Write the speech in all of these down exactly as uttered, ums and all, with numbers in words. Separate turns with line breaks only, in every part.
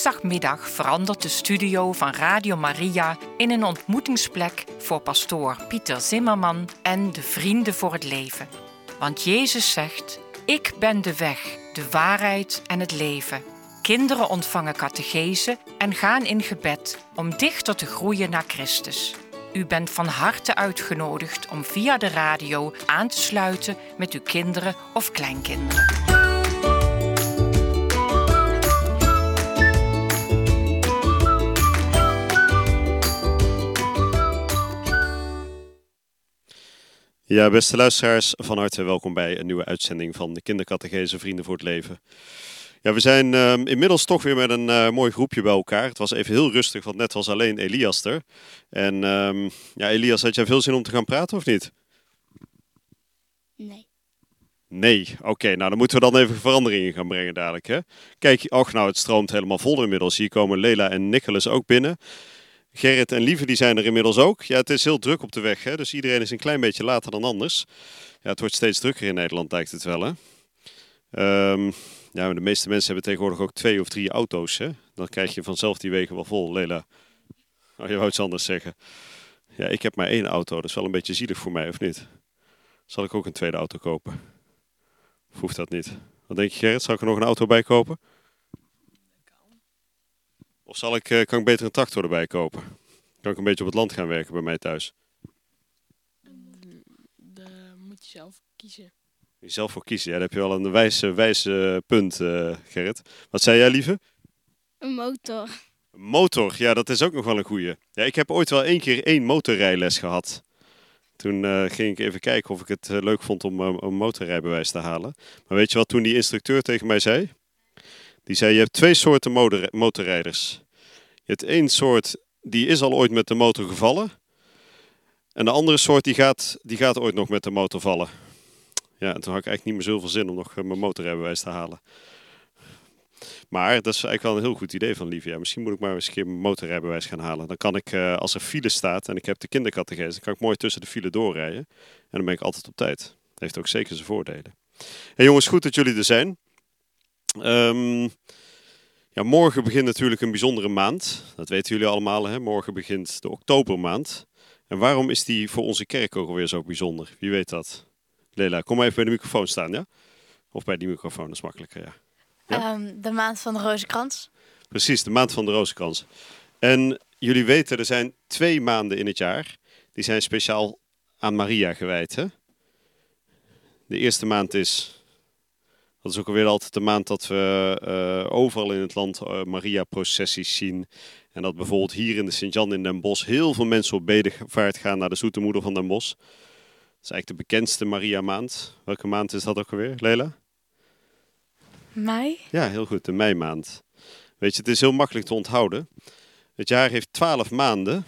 woensdagmiddag verandert de studio van Radio Maria in een ontmoetingsplek voor pastoor Pieter Zimmerman en de Vrienden voor het Leven. Want Jezus zegt: ik ben de weg, de waarheid en het leven. Kinderen ontvangen catechese en gaan in gebed om dichter te groeien naar Christus. U bent van harte uitgenodigd om via de radio aan te sluiten met uw kinderen of kleinkinderen.
Ja, beste luisteraars, van harte welkom bij een nieuwe uitzending van de Kindercatechese Vrienden voor het Leven. Ja, we zijn uh, inmiddels toch weer met een uh, mooi groepje bij elkaar. Het was even heel rustig, want net was alleen Elias er. En um, ja, Elias, had jij veel zin om te gaan praten of niet?
Nee.
Nee, oké, okay, nou dan moeten we dan even veranderingen gaan brengen dadelijk, hè? Kijk, och nou, het stroomt helemaal vol inmiddels. Hier komen Lela en Nicholas ook binnen. Gerrit en Lieve die zijn er inmiddels ook. Ja, het is heel druk op de weg, hè? Dus iedereen is een klein beetje later dan anders. Ja, het wordt steeds drukker in Nederland, lijkt het wel, hè? Um, ja, de meeste mensen hebben tegenwoordig ook twee of drie auto's, hè? Dan krijg je vanzelf die wegen wel vol, Lela. Oh, je wou iets anders zeggen. Ja, ik heb maar één auto, dat is wel een beetje zielig voor mij, of niet? Zal ik ook een tweede auto kopen? Of hoeft dat niet? Wat denk je, Gerrit? Zal ik er nog een auto bij kopen? Of zal ik, kan ik beter een tractor erbij kopen? Kan ik een beetje op het land gaan werken bij mij thuis?
Daar moet je zelf kiezen.
Je zelf voor kiezen, ja, daar heb je wel een wijze, wijze punt, uh, Gerrit. Wat zei jij, Lieve?
Een motor.
Een motor, ja, dat is ook nog wel een goeie. Ja, ik heb ooit wel één keer één motorrijles gehad. Toen uh, ging ik even kijken of ik het uh, leuk vond om uh, een motorrijbewijs te halen. Maar weet je wat toen die instructeur tegen mij zei? Die zei, je hebt twee soorten motor- motorrijders. Je hebt één soort, die is al ooit met de motor gevallen. En de andere soort, die gaat, die gaat ooit nog met de motor vallen. Ja, en toen had ik eigenlijk niet meer zoveel zin om nog mijn motorrijbewijs te halen. Maar dat is eigenlijk wel een heel goed idee van Livia. Misschien moet ik maar eens een keer mijn motorrijbewijs gaan halen. Dan kan ik, uh, als er file staat en ik heb de kindercatechese, dan kan ik mooi tussen de file doorrijden. En dan ben ik altijd op tijd. Dat heeft ook zeker zijn voordelen. Hey jongens, goed dat jullie er zijn. Um, ja, morgen begint natuurlijk een bijzondere maand. Dat weten jullie allemaal, hè? Morgen begint de oktobermaand. En waarom is die voor onze kerk ook alweer zo bijzonder? Wie weet dat? Lela, kom maar even bij de microfoon staan, ja? Of bij die microfoon, dat is makkelijker, ja.
Ja? Um, de maand van de rozenkrans.
Precies, de maand van de rozenkrans. En jullie weten, er zijn twee maanden in het jaar. Die zijn speciaal aan Maria gewijd, hè? De eerste maand is... Dat is ook alweer altijd de maand dat we uh, overal in het land uh, Maria-processies zien. En dat bijvoorbeeld hier in de Sint-Jan in Den Bosch heel veel mensen op bedevaart gaan naar de Zoete Moeder van Den Bosch. Dat is eigenlijk de bekendste Maria-maand. Welke maand is dat ook alweer, Lela?
Mei?
Ja, heel goed, de meimaand. Weet je, het is heel makkelijk te onthouden. Het jaar heeft twaalf maanden.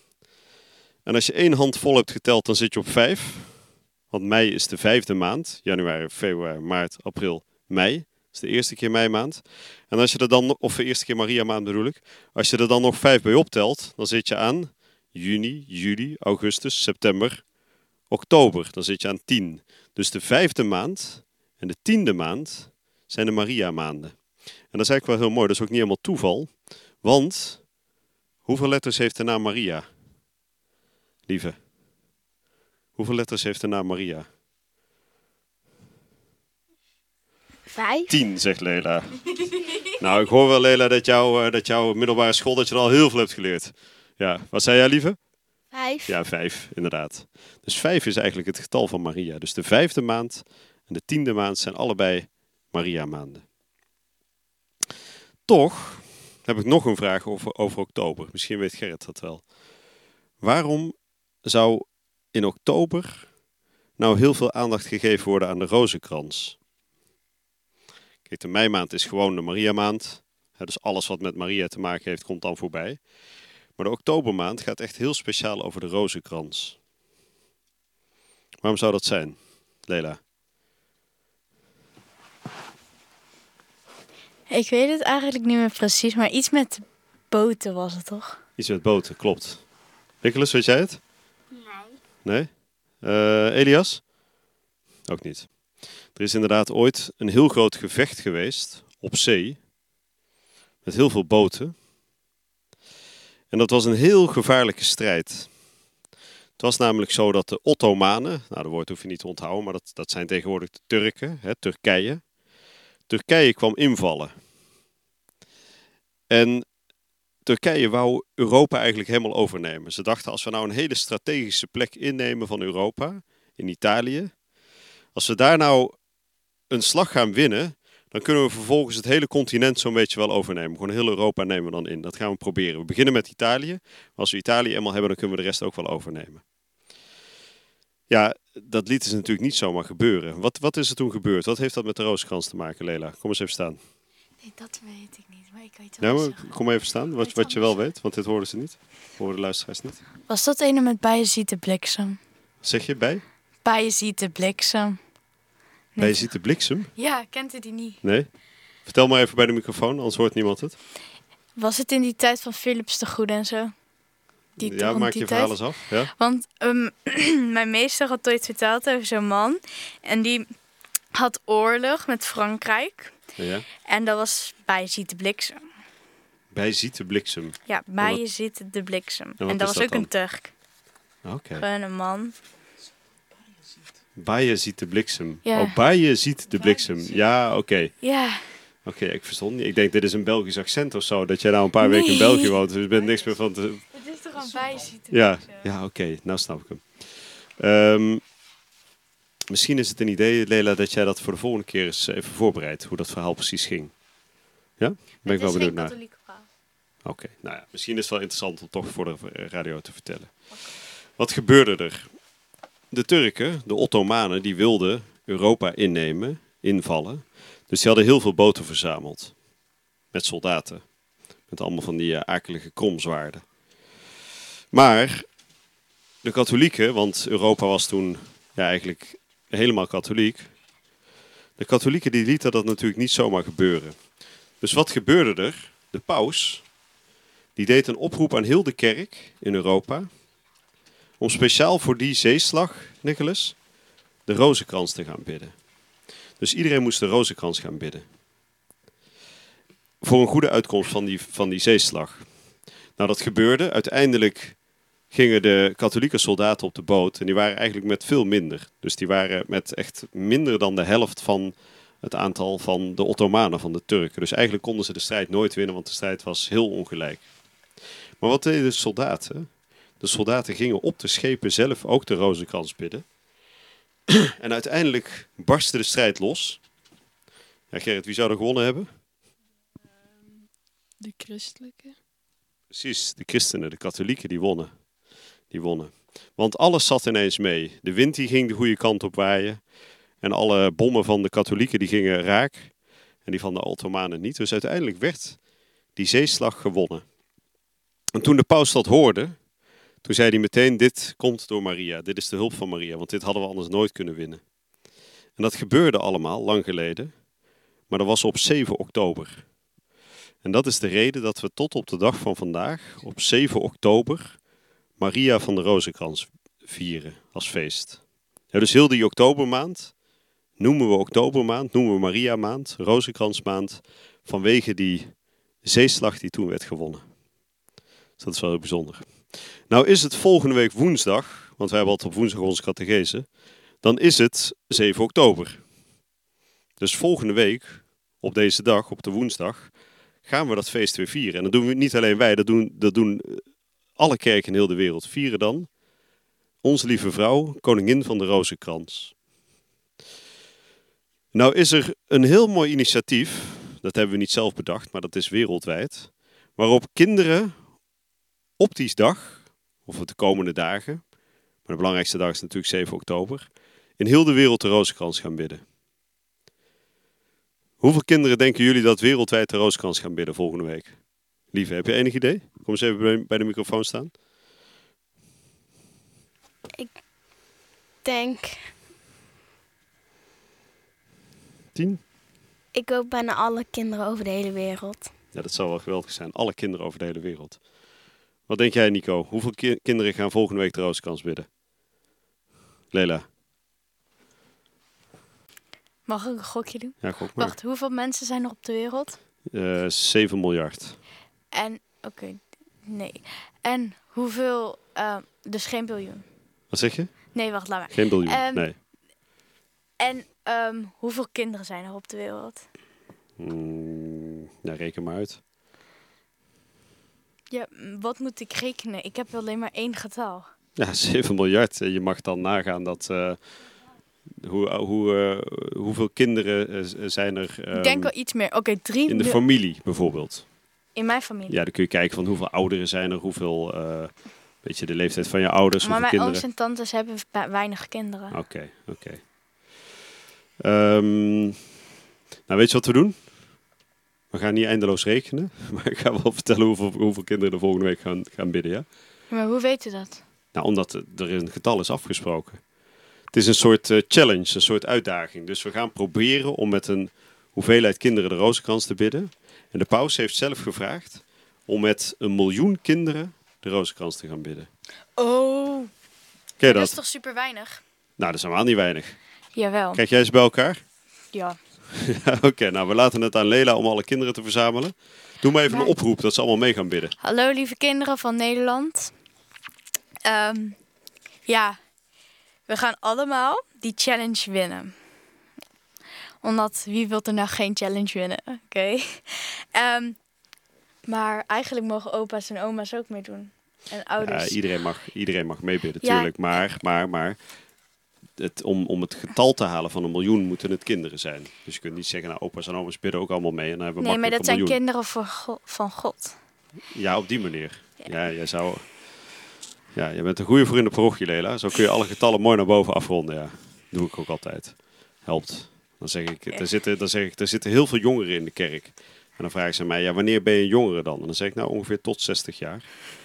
En als je één hand vol hebt geteld, dan zit je op vijf. Want mei is de vijfde maand. Januari, februari, maart, april, mei. Dat is de eerste keer meimaand. En als je er dan, of de eerste keer Maria-maand bedoel ik. Als je er dan nog vijf bij optelt, dan zit je aan juni, juli, augustus, september, oktober. Dan zit je aan tien. Dus de vijfde maand en de tiende maand zijn de Maria-maanden. En dat is eigenlijk wel heel mooi. Dat is ook niet helemaal toeval. Want, hoeveel letters heeft de naam Maria? Lieve. Hoeveel letters heeft de naam Maria?
Vijf.
Tien, zegt Lela. Nou, ik hoor wel, Lela, dat, jou, uh, dat jouw middelbare school, dat je er al heel veel hebt geleerd. Ja, wat zei jij, lieve?
Vijf.
Ja, vijf, inderdaad. Dus vijf is eigenlijk het getal van Maria. Dus de vijfde maand en de tiende maand zijn allebei Maria-maanden. Toch heb ik nog een vraag over, over oktober. Misschien weet Gerrit dat wel. Waarom zou in oktober nou heel veel aandacht gegeven worden aan de rozenkrans? Kijk, de meimaand is gewoon de Maria-maand. Dus alles wat met Maria te maken heeft, komt dan voorbij. Maar de oktobermaand gaat echt heel speciaal over de rozenkrans. Waarom zou dat zijn, Lela?
Ik weet het eigenlijk niet meer precies, maar iets met boten was het toch?
Iets met boten, klopt. Nicholas, weet jij het?
Nee.
Nee? Uh, Elias? Ook niet. Er is inderdaad ooit een heel groot gevecht geweest op zee. met heel veel boten. En dat was een heel gevaarlijke strijd. Het was namelijk zo dat de Ottomanen, nou dat woord hoef je niet te onthouden, maar dat, dat zijn tegenwoordig de Turken, hè, Turkije. Turkije kwam invallen. En Turkije wou Europa eigenlijk helemaal overnemen. Ze dachten, als we nou een hele strategische plek innemen van Europa, in Italië, als we daar nou een slag gaan winnen, dan kunnen we vervolgens het hele continent zo'n beetje wel overnemen. Gewoon heel Europa nemen we dan in. Dat gaan we proberen. We beginnen met Italië. Maar als we Italië eenmaal hebben, dan kunnen we de rest ook wel overnemen. Ja, dat lieten ze natuurlijk niet zomaar gebeuren. Wat, wat is er toen gebeurd? Wat heeft dat met de Rozenkrans te maken, Lela? Kom eens even staan.
Nee, dat weet ik niet, maar ik weet wel
Nou, maar kom even staan, wat, wat je wel weet, want dit hoorden ze niet. Hoorden de luisteraars niet.
Was dat ene met Bayezid de bliksem?
Wat zeg je bij?
Bayezid de bliksem.
Bij je ziet de bliksem?
Ja, kent u die niet?
Nee? Vertel maar even bij de microfoon, anders hoort niemand het.
Was het in die tijd van Philips de Goede en zo? Die
Ja,
rond
maak
die
je
tijd?
verhaal eens af. Ja?
Want um, mijn meester had ooit verteld over zo'n man. En die had oorlog met Frankrijk.
Ja.
En dat was Bayezid de bliksem.
Bij ziet de bliksem.
Ja, Bayezid de bliksem.
wat
En dat
is
was
dat
ook
dan?
een Turk.
Oké.
Gewoon een man.
Baie ziet de bliksem.
Ja.
Oh, Baie ziet de bliksem. Ja, oké.
Ja,
Oké, ik verstond niet. Ik denk, dit is een Belgisch accent of zo. Dat jij nou een paar
Nee.
weken in België woont. Dus je bent niks meer van te...
het is toch een Bayezid de
Ja,
bliksem?
ja oké. Nou snap ik hem. Ehm, misschien is het een idee, Lela, dat jij dat voor de volgende keer eens even voorbereidt. Hoe dat verhaal precies ging. Ja? Ben ik wel benieuwd naar. Oké, nou ja, misschien is het wel interessant om toch voor de radio te vertellen. Wat gebeurde er? De Turken, de Ottomanen, die wilden Europa innemen, invallen. Dus die hadden heel veel boten verzameld. Met soldaten. Met allemaal van die uh, akelige kromzwaarden. Maar de katholieken, want Europa was toen ja, eigenlijk helemaal katholiek. De katholieken die lieten dat natuurlijk niet zomaar gebeuren. Dus wat gebeurde er? De paus, die deed een oproep aan heel de kerk in Europa, om speciaal voor die zeeslag, Nicholas, de rozenkrans te gaan bidden. Dus iedereen moest de rozenkrans gaan bidden. Voor een goede uitkomst van die, van die zeeslag. Nou, dat gebeurde. Uiteindelijk gingen de katholieke soldaten op de boot. En die waren eigenlijk met veel minder. Dus die waren met echt minder dan de helft van het aantal van de Ottomanen, van de Turken. Dus eigenlijk konden ze de strijd nooit winnen, want de strijd was heel ongelijk. Maar wat deden de soldaten? De soldaten gingen op de schepen zelf ook de rozenkrans bidden. En uiteindelijk barstte de strijd los. Ja, Gerrit, wie zou er gewonnen hebben?
De christelijke.
Precies, de christenen, de katholieken, die wonnen. Die wonnen. Want alles zat ineens mee. De wind die ging de goede kant op waaien. En alle bommen van de katholieken die gingen raak. En die van de Ottomanen niet. Dus uiteindelijk werd die zeeslag gewonnen. En toen de paus dat hoorde, toen zei hij meteen, dit komt door Maria. Dit is de hulp van Maria, want dit hadden we anders nooit kunnen winnen. En dat gebeurde allemaal, lang geleden. Maar dat was op zeven oktober. En dat is de reden dat we tot op de dag van vandaag, op zeven oktober, Maria van de Rozenkrans vieren als feest. Ja, dus heel die oktobermaand noemen we oktobermaand, noemen we Maria maand, Rozenkransmaand, vanwege die zeeslag die toen werd gewonnen. Dus dat is wel heel bijzonder. Nou is het volgende week woensdag, want wij hebben altijd op woensdag onze catechese, dan is het zeven oktober. Dus volgende week, op deze dag, op de woensdag, gaan we dat feest weer vieren. En dat doen we niet alleen wij, dat doen, dat doen alle kerken in heel de wereld. Vieren dan Onze Lieve Vrouw, koningin van de Rozenkrans. Nou is er een heel mooi initiatief, dat hebben we niet zelf bedacht, maar dat is wereldwijd, waarop kinderen op die dag, of de komende dagen, maar de belangrijkste dag is natuurlijk zeven oktober, in heel de wereld de Rozenkrans gaan bidden. Hoeveel kinderen denken jullie dat wereldwijd de Rozenkrans gaan bidden volgende week? Lieve, heb je enig idee? Kom eens even bij de microfoon staan.
Ik denk,
Tien?
ik hoop bijna alle kinderen over de hele wereld.
Ja, dat zou wel geweldig zijn. Alle kinderen over de hele wereld. Wat denk jij, Nico? Hoeveel ki- kinderen gaan volgende week de Rozenkrans bidden? Lela?
Mag ik een gokje doen?
Ja, gok maar.
Wacht, hoeveel mensen zijn er op de wereld?
Uh, zeven miljard.
En, oké, okay, nee. En hoeveel, uh, dus geen biljoen.
Wat zeg je?
Nee, wacht, laat maar.
Geen biljoen,
um,
nee.
En um, hoeveel kinderen zijn er op de wereld?
Mm, nou, reken maar uit.
Ja, wat moet ik rekenen? Ik heb alleen maar één getal.
Ja, zeven miljard. Je mag dan nagaan dat... Uh, hoe, hoe, uh, hoeveel kinderen uh, zijn er... Um,
ik denk wel iets meer. Oké, okay, drie...
In de familie bijvoorbeeld.
In mijn familie?
Ja, dan kun je kijken van hoeveel ouderen zijn er, hoeveel... Uh, weet je, de leeftijd van je ouders,
maar
hoeveel
mijn
kinderen...
ooms en tantes hebben weinig kinderen.
Oké, okay, oké. Okay. Um, nou, weet je wat we doen? We gaan niet eindeloos rekenen, maar ik ga wel vertellen hoeveel, hoeveel kinderen de volgende week gaan, gaan bidden, ja?
Maar hoe weet u dat?
Nou, omdat er een getal is afgesproken. Het is een soort uh, challenge, een soort uitdaging. Dus we gaan proberen om met een hoeveelheid kinderen de rozenkrans te bidden. En de paus heeft zelf gevraagd om met een miljoen kinderen de rozenkrans te gaan bidden.
Oh,
Ken je dat?
Dat is toch super weinig?
Nou, dat is helemaal niet weinig.
Jawel.
Krijg jij ze bij elkaar?
Ja.
Ja, oké, okay, nou we laten het aan Lela om alle kinderen te verzamelen. Doe maar even
maar...
een oproep dat ze allemaal mee gaan bidden.
Hallo lieve kinderen van Nederland. Um, ja, we gaan allemaal die challenge winnen. Omdat, wie wil er nou geen challenge winnen? Oké. Okay. Um, maar eigenlijk mogen opa's en oma's ook meedoen. En ouders.
Ja, iedereen mag, iedereen mag meebidden, ja. Tuurlijk. Maar, maar, maar... Het, om, om het getal te halen van een miljoen moeten het kinderen zijn. Dus je kunt niet zeggen, nou opa's en oma's bidden ook allemaal mee. En dan hebben we
nee, maar dat zijn
miljoen.
kinderen voor go- van God.
Ja, op die manier. Ja, ja jij zou... Ja, jij bent een goede voor in de parochie, Lela. Zo kun je alle getallen mooi naar boven afronden, ja. Dat doe ik ook altijd. Helpt. Dan zeg ik, er zitten, dan zeg ik, er zitten heel veel jongeren in de kerk. En dan vragen ze mij, ja, wanneer ben je een jongere dan? En dan zeg ik, nou, ongeveer tot zestig jaar.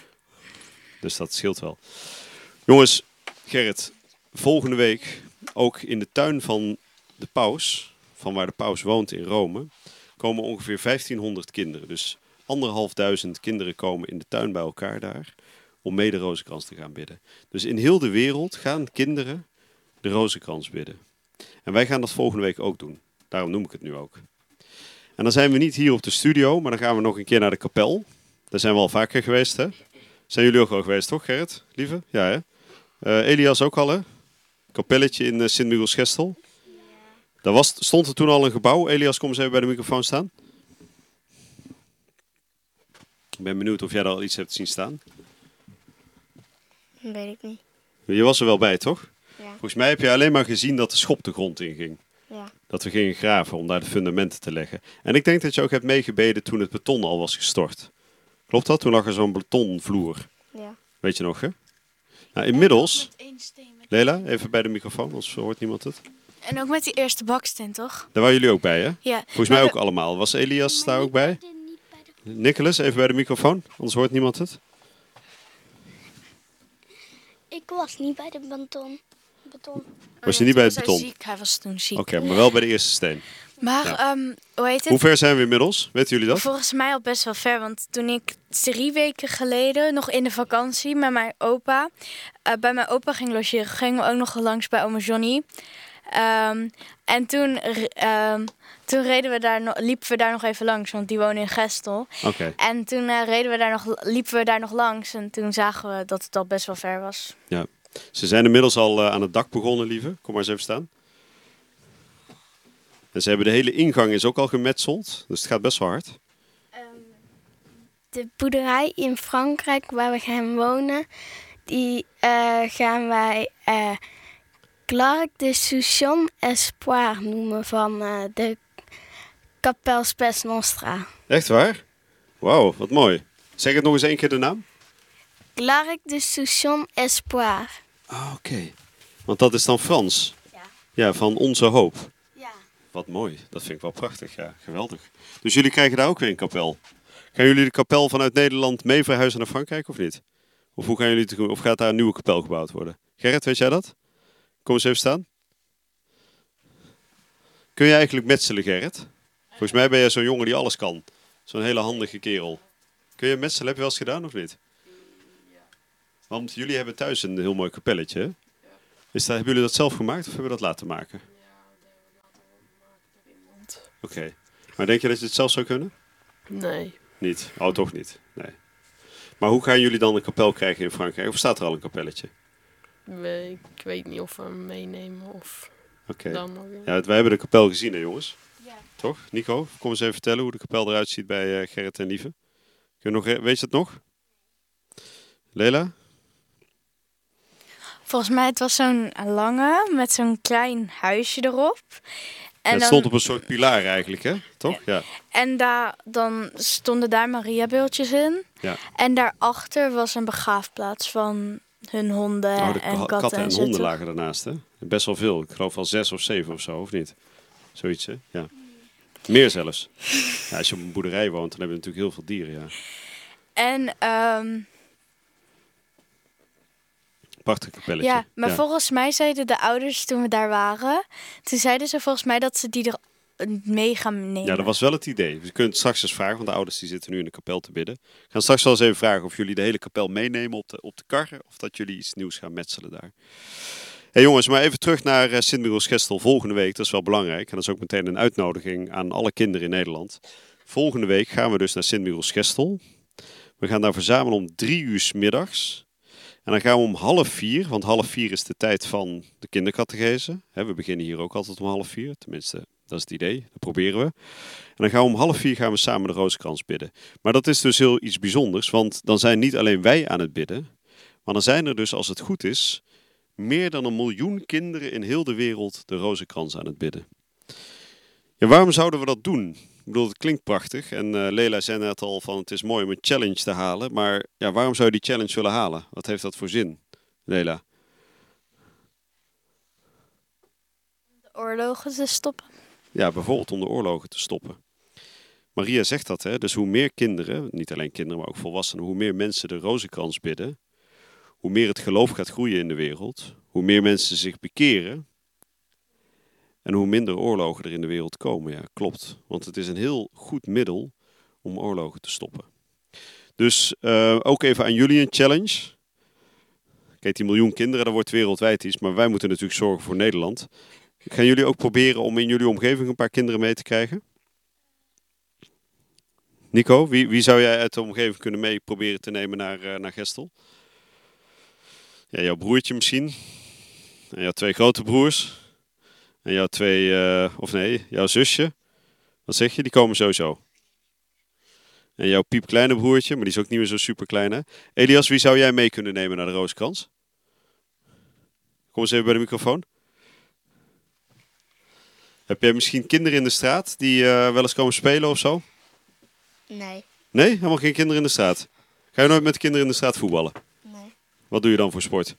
Dus dat scheelt wel. Jongens, Gerrit... Volgende week, ook in de tuin van de paus, van waar de paus woont in Rome, komen ongeveer vijftienhonderd kinderen. Dus anderhalfduizend kinderen komen in de tuin bij elkaar daar om mee de rozenkrans te gaan bidden. Dus in heel de wereld gaan kinderen de rozenkrans bidden. En wij gaan dat volgende week ook doen. Daarom noem ik het nu ook. En dan zijn we niet hier op de studio, maar dan gaan we nog een keer naar de kapel. Daar zijn we al vaker geweest, hè? Zijn jullie ook al geweest, toch Gerrit? Lieve? Ja, hè? Uh, Elias ook al, hè? Kapelletje in uh, Sint-Michiels-Gestel. Ja. Daar was, stond er toen al een gebouw. Elias, kom eens even bij de microfoon staan. Ik ben benieuwd of jij daar al iets hebt zien staan.
Weet ik niet.
Je was er wel bij, toch?
Ja.
Volgens mij heb je alleen maar gezien dat de schop de grond inging.
Ja.
Dat we gingen graven om daar de fundamenten te leggen. En ik denk dat je ook hebt meegebeden toen het beton al was gestort. Klopt dat? Toen lag er zo'n betonvloer.
Ja.
Weet je nog, hè? Nou, inmiddels... Lela, even bij de microfoon, anders hoort niemand het.
En ook met die eerste baksteen, toch?
Daar waren jullie ook bij, hè?
Ja.
Volgens mij ook allemaal. Was Elias daar ook bij? Nicholas, even bij de microfoon, anders hoort niemand het.
Ik was niet bij de beton. beton.
Was je niet bij het beton?
Hij, ziek. hij was toen ziek.
Oké, okay, maar wel bij de eerste steen.
Maar,
ja.
um, hoe heet het?
Hoe ver zijn we inmiddels? Weten jullie dat?
Volgens mij al best wel ver, want toen ik drie weken geleden, nog in de vakantie met mijn opa, uh, bij mijn opa ging logeren, gingen we ook nog langs bij oma Johnny. Um, en toen, um, toen reden we daar nog, liepen we daar nog even langs, want die wonen in Gestel.
Okay.
En toen uh, reden we daar nog, liepen we daar nog langs en toen zagen we dat het al best wel ver was.
Ja. Ze zijn inmiddels al uh, aan het dak begonnen, lieve. Kom maar eens even staan. En ze hebben de hele ingang is ook al gemetseld, dus het gaat best wel hard.
Um, de boerderij in Frankrijk waar we gaan wonen, die uh, gaan wij uh, Clark de Souchon Espoir noemen van uh, de Kapel Spes Nostra.
Echt waar? Wauw, wat mooi. Zeg het nog eens één keer de naam.
Clark de Souchon Espoir.
Ah, oké. Okay. Want dat is dan Frans?
Ja.
Ja, van Onze Hoop.
Ja.
Wat mooi. Dat vind ik wel prachtig, ja. Geweldig. Dus jullie krijgen daar ook weer een kapel. Gaan jullie de kapel vanuit Nederland mee verhuizen naar Frankrijk of niet? Of hoe gaan jullie het doen? Of gaat daar een nieuwe kapel gebouwd worden? Gerrit, weet jij dat? Kom eens even staan. Kun je eigenlijk metselen, Gerrit? Volgens mij ben jij zo'n jongen die alles kan. Zo'n hele handige kerel. Kun je metselen? Heb je wel eens gedaan of niet? Want jullie hebben thuis een heel mooi kapelletje, hè? Is dat, hebben jullie dat zelf gemaakt of hebben we dat laten maken? Ja, dat hebben we laten maken door iemand. Oké. Okay. Maar denk je dat je het zelf zou kunnen?
Nee.
Niet? Oh, toch niet? Nee. Maar hoe gaan jullie dan een kapel krijgen in Frankrijk? Of staat er al een kapelletje?
We, ik weet niet of we hem meenemen of
Oké.
dan nog.
Ja, wij hebben de kapel gezien, hè, jongens? Ja. Toch? Nico, kom eens even vertellen hoe de kapel eruit ziet bij uh, Gerrit en Lieve. Kun je nog, weet je het nog? Lela?
Volgens mij het was zo'n lange met zo'n klein huisje erop. En
ja, het
dan,
stond op een soort pilaar eigenlijk, hè? Toch? Ja.
En daar, dan stonden daar Mariabeeldjes in.
Ja.
En daarachter was een begraafplaats van hun honden
Oh, de
en
ka-
katten.
katten en
en
honden
zo.
lagen daarnaast, hè? Best wel veel. Ik geloof wel zes of zeven of zo, of niet? Zoiets, hè? Ja. Meer zelfs. Ja, als je op een boerderij woont, dan heb je natuurlijk heel veel dieren, ja.
En um,
prachtig kapelletje.
ja, maar
ja.
volgens mij zeiden de ouders toen we daar waren, toen zeiden ze volgens mij dat ze die er mee gaan nemen.
Ja, dat was wel het idee. We kunnen het straks eens vragen, want de ouders die zitten nu in de kapel te bidden. We gaan straks wel eens even vragen of jullie de hele kapel meenemen op de, op de kar, of dat jullie iets nieuws gaan metselen daar. Hey jongens, maar even terug naar uh, Sint-Michiels-Gestel volgende week. Dat is wel belangrijk. En dat is ook meteen een uitnodiging aan alle kinderen in Nederland. Volgende week gaan we dus naar Sint-Michiels-Gestel. We gaan daar verzamelen om drie uur 's middags. En dan gaan we om half vier, want half vier is de tijd van de kindercatechese. We beginnen hier ook altijd om half vier, tenminste, dat is het idee. Dat proberen we. En dan gaan we om half vier gaan we samen de Rozenkrans bidden. Maar dat is dus heel iets bijzonders, want dan zijn niet alleen wij aan het bidden, maar dan zijn er dus, als het goed is, meer dan een miljoen kinderen in heel de wereld de Rozenkrans aan het bidden. Ja, waarom zouden we dat doen? Ik bedoel, het klinkt prachtig. En uh, Lela zei net al van het is mooi om een challenge te halen. Maar ja, waarom zou je die challenge willen halen? Wat heeft dat voor zin, Lela?
De oorlogen te stoppen.
Ja, bijvoorbeeld om de oorlogen te stoppen. Maria zegt dat, hè? Dus hoe meer kinderen, niet alleen kinderen, maar ook volwassenen, hoe meer mensen de Rozenkrans bidden, hoe meer het geloof gaat groeien in de wereld, hoe meer mensen zich bekeren en hoe minder oorlogen er in de wereld komen. Ja, klopt. Want het is een heel goed middel om oorlogen te stoppen. Dus uh, ook even aan jullie een challenge. Kijk, die miljoen kinderen, dat wordt wereldwijd iets, maar wij moeten natuurlijk zorgen voor Nederland. Gaan jullie ook proberen om in jullie omgeving een paar kinderen mee te krijgen? Nico, wie, wie zou jij uit de omgeving kunnen mee proberen te nemen naar, uh, naar Gestel? Ja, jouw broertje misschien. En jouw twee grote broers. En jouw twee, uh, of nee, jouw zusje. Wat zeg je? Die komen sowieso. En jouw piepkleine broertje, maar die is ook niet meer zo super klein, hè? Elias, wie zou jij mee kunnen nemen naar de Rozenkrans? Kom eens even bij de microfoon. Heb jij misschien kinderen in de straat die uh, wel eens komen spelen of zo?
Nee.
Nee? Helemaal geen kinderen in de straat? Ga je nooit met de kinderen in de straat voetballen?
Nee.
Wat doe je dan voor sport?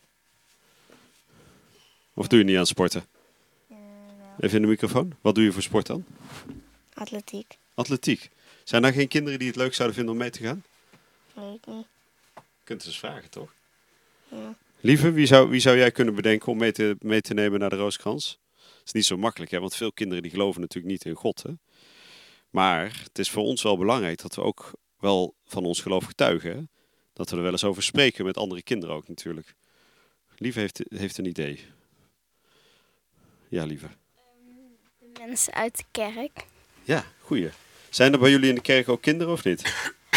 Of doe je niet aan sporten?
Uh, nou.
Even in de microfoon. Wat doe je voor sport dan?
Atletiek.
Atletiek. Zijn er geen kinderen die het leuk zouden vinden om mee te gaan?
Weet ik niet.
Je kunt het eens vragen, toch?
Ja.
Lieve, wie zou, wie zou jij kunnen bedenken om mee te, mee te nemen naar de Rozenkrans? Dat is niet zo makkelijk, hè? Want veel kinderen die geloven natuurlijk niet in God. Hè? Maar het is voor ons wel belangrijk dat we ook wel van ons geloof getuigen. Hè? Dat we er wel eens over spreken met andere kinderen ook natuurlijk. Lieve heeft, heeft een idee. Ja, Lieve.
De mensen uit de kerk.
Ja, goeie. Zijn er bij jullie in de kerk ook kinderen of niet?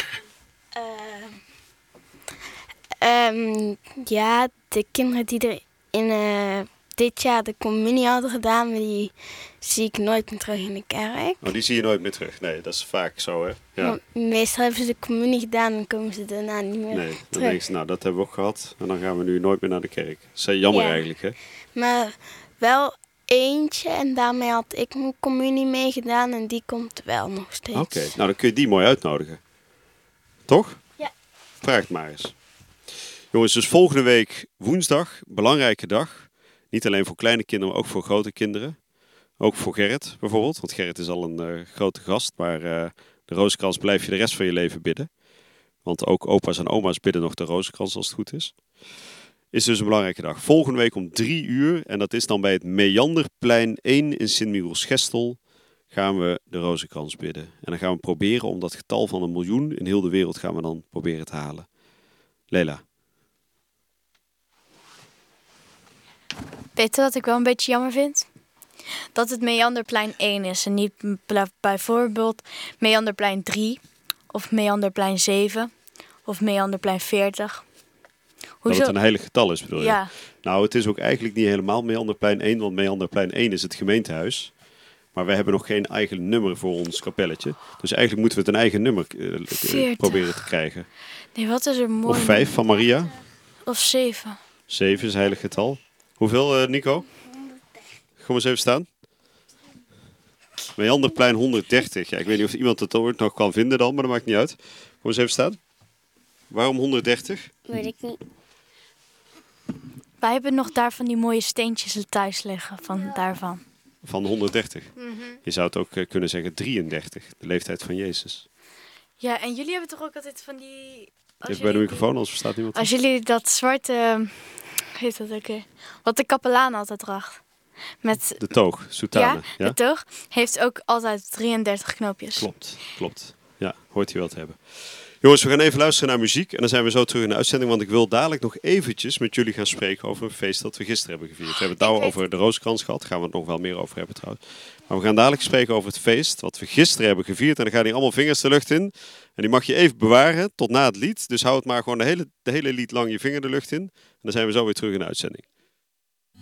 Uh, um, ja, de kinderen die er in uh, dit jaar de communie hadden gedaan, maar die zie ik nooit meer terug in de kerk.
Oh, die zie je nooit meer terug. Nee, dat is vaak zo, hè? Ja.
Maar meestal hebben ze de communie gedaan en komen ze daarna niet meer
Nee, dan
terug.
denk je, nou, dat hebben we ook gehad. En dan gaan we nu nooit meer naar de kerk. Dat is heel jammer
Ja.
eigenlijk, hè?
Maar wel eentje en daarmee had ik mijn communie meegedaan en die komt wel nog steeds.
Oké, nou dan kun je die mooi uitnodigen. Toch?
Ja.
Vraag het maar eens. Jongens, dus volgende week woensdag, belangrijke dag. Niet alleen voor kleine kinderen, maar ook voor grote kinderen. Ook voor Gerrit bijvoorbeeld, want Gerrit is al een uh, grote gast. Maar uh, de Rozenkrans blijf je de rest van je leven bidden. Want ook opa's en oma's bidden nog de Rozenkrans als het goed is. Is dus een belangrijke dag. Volgende week om drie uur, en dat is dan bij het Meanderplein één in Sint-Michiels-Gestel, gaan we de Rozenkrans bidden. En dan gaan we proberen om dat getal van een miljoen in heel de wereld gaan we dan proberen te halen. Lela.
Weet je wat ik wel een beetje jammer vind? Dat het Meanderplein één is en niet bijvoorbeeld Meanderplein drie. Of Meanderplein zeven. Of Meanderplein veertig.
Dat
Hoezo?
het een heilig getal is, bedoel je?
Ja,
Nou, het is ook eigenlijk niet helemaal Meanderplein één, want Meanderplein één is het gemeentehuis. Maar wij hebben nog geen eigen nummer voor ons kapelletje. Dus eigenlijk moeten we het een eigen nummer eh, eh,
veertig.
proberen te krijgen.
nee, wat is er mooi?
Of vijf van Maria.
Of zeven.
Zeven is heilig getal. Hoeveel, eh, Nico? Kom eens even staan. Meanderplein honderddertig. Ja, ik weet niet of iemand het ooit nog kan vinden dan, maar dat maakt niet uit. Kom eens even staan. Waarom honderddertig?
Weet ik niet.
Wij hebben nog daar van die mooie steentjes thuis liggen. Van daarvan.
Van honderddertig. Je zou het ook eh, kunnen zeggen drieëndertig. De leeftijd van Jezus.
Ja, en jullie hebben toch ook altijd van die... als
Even bij de
jullie-
microfoon, anders verstaat niemand.
Als jullie dat zwarte... hoe heet dat ook weer? Wat de kapelaan altijd draagt. Met
De toog, soutane.
ja,
Ja?
de toog. Heeft ook altijd drieëndertig knoopjes.
Klopt, klopt. Ja, hoort hij wel te hebben. Jongens, we gaan even luisteren naar muziek en dan zijn we zo terug in de uitzending. Want ik wil dadelijk nog eventjes met jullie gaan spreken over een feest dat we gisteren hebben gevierd. We hebben het nou over de Rozenkrans gehad, daar gaan we het nog wel meer over hebben trouwens. Maar we gaan dadelijk spreken over het feest wat we gisteren hebben gevierd. En dan gaan die allemaal vingers de lucht in. En die mag je even bewaren tot na het lied. Dus hou het maar gewoon de hele, de hele lied lang je vinger de lucht in. En dan zijn we zo weer terug in de uitzending.